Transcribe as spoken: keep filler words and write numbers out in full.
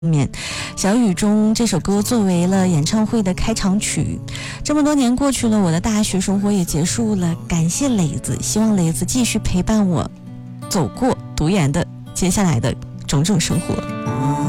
面，小雨中这首歌作为了演唱会的开场曲。这么多年过去了，我的大学生活也结束了，感谢磊子，希望磊子继续陪伴我走过读研的接下来的种种生活。